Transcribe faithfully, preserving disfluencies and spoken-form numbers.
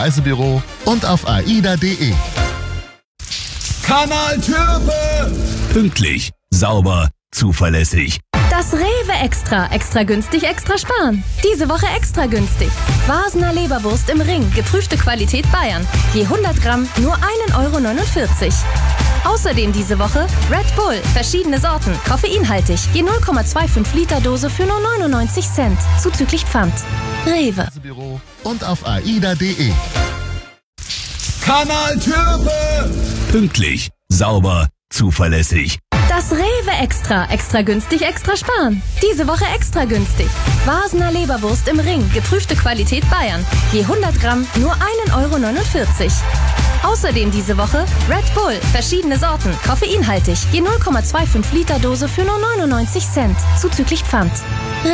Reisebüro und auf aida punkt de. Kanal Türpe! Pünktlich, sauber, zuverlässig. Das Rewe Extra. Extra günstig, extra sparen. Diese Woche extra günstig. Vasener Leberwurst im Ring. Geprüfte Qualität Bayern. Je hundert Gramm nur ein Euro neunundvierzig. Außerdem diese Woche Red Bull. Verschiedene Sorten. Koffeinhaltig. Je null Komma fünfundzwanzig Liter Dose für nur neunundneunzig Cent. Zuzüglich Pfand. Rewe. Reisebüro und auf aida punkt de. Kanal Türpe! Pünktlich, sauber, zuverlässig. Das Rewe Extra. Extra günstig, extra sparen. Diese Woche extra günstig. Vasener Leberwurst im Ring. Geprüfte Qualität Bayern. Je hundert Gramm nur ein Euro neunundvierzig. Außerdem diese Woche Red Bull. Verschiedene Sorten. Koffeinhaltig. Je null Komma fünfundzwanzig Liter Dose für nur neunundneunzig Cent. Zuzüglich Pfand.